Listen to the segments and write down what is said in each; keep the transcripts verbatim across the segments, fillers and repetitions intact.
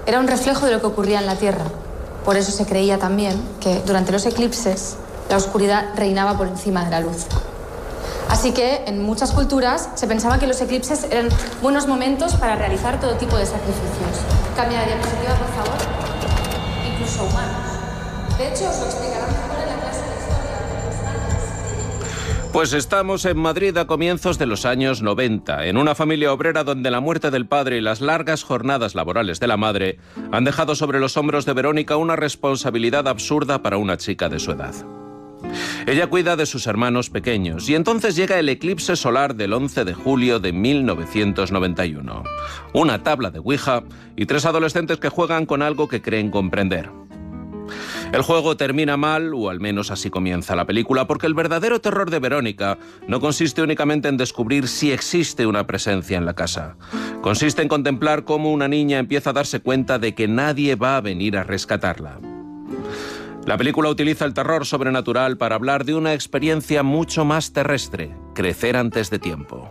Era un reflejo de lo que ocurría en la Tierra. Por eso se creía también que durante los eclipses la oscuridad reinaba por encima de la luz. Así que en muchas culturas se pensaba que los eclipses eran buenos momentos para realizar todo tipo de sacrificios. Cambia de diapositiva, por favor. Incluso humanos. De hecho, os lo explicarán mejor en la clase de historia. Pues estamos en Madrid a comienzos de los años noventa, en una familia obrera donde la muerte del padre y las largas jornadas laborales de la madre han dejado sobre los hombros de Verónica una responsabilidad absurda para una chica de su edad. Ella cuida de sus hermanos pequeños y entonces llega el eclipse solar del once de julio de mil novecientos noventa y uno. Una tabla de Ouija y tres adolescentes que juegan con algo que creen comprender. El juego termina mal, o al menos así comienza la película, porque el verdadero terror de Verónica no consiste únicamente en descubrir si existe una presencia en la casa. Consiste en contemplar cómo una niña empieza a darse cuenta de que nadie va a venir a rescatarla. La película utiliza el terror sobrenatural para hablar de una experiencia mucho más terrestre, crecer antes de tiempo.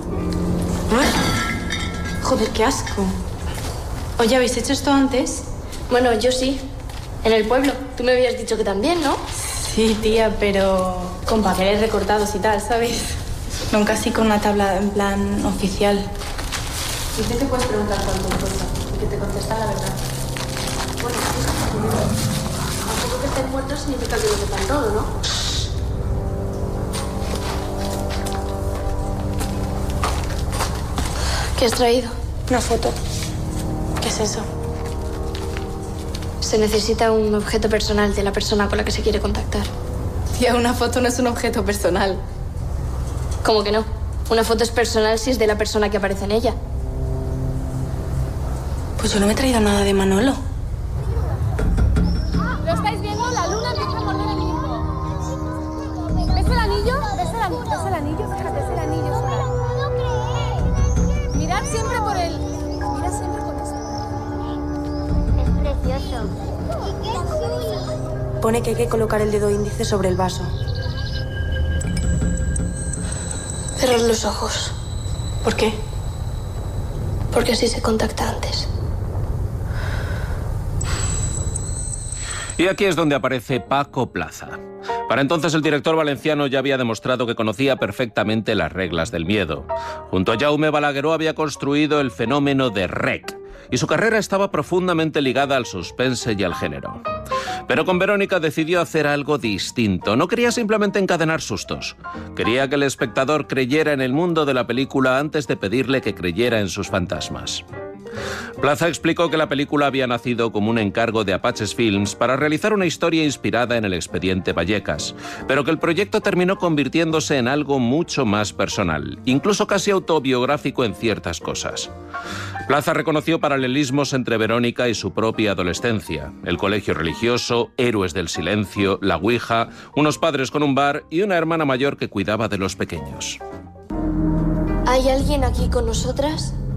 Joder, qué asco. Oye, ¿habéis hecho esto antes? Bueno, yo sí. En el pueblo. Tú me habías dicho que también, ¿no? Sí, tía, pero con papeles recortados y tal, ¿sabes? Nunca así con una tabla en plan oficial. ¿Y qué te puedes preguntar cualquier cosa? Y que te contestan la verdad. Bueno, tampoco que estén muertos significa que lo sepan todo, ¿no? ¿Qué has traído? Una foto. ¿Qué es eso? Se necesita un objeto personal de la persona con la que se quiere contactar. Tía, una foto no es un objeto personal. ¿Cómo que no? Una foto es personal si es de la persona que aparece en ella. Pues yo no me he traído nada de Manolo. ¿Lo estáis viendo? La luna empieza a morder el viento. ¿Ves el anillo? ¿Ves el, an- ¿Ves el anillo? Fíjate, es el anillo solar. Mirad siempre por él. Mirad siempre por eso. Es precioso. Pone que hay que colocar el dedo índice sobre el vaso. Cerrad los ojos. ¿Por qué? Porque así se contacta antes. Y aquí es donde aparece Paco Plaza. Para entonces el director valenciano ya había demostrado que conocía perfectamente las reglas del miedo. Junto a Jaume Balagueró había construido el fenómeno de R E C, y su carrera estaba profundamente ligada al suspense y al género. Pero con Verónica decidió hacer algo distinto. No quería simplemente encadenar sustos. Quería que el espectador creyera en el mundo de la película antes de pedirle que creyera en sus fantasmas. Plaza explicó que la película había nacido como un encargo de Apaches Films para realizar una historia inspirada en el expediente Vallecas, pero que el proyecto terminó convirtiéndose en algo mucho más personal, incluso casi autobiográfico en ciertas cosas. Plaza reconoció paralelismos entre Verónica y su propia adolescencia: el colegio religioso, Héroes del Silencio, la Ouija, unos padres con un bar y una hermana mayor que cuidaba de los pequeños. ¿Hay alguien aquí con nosotras?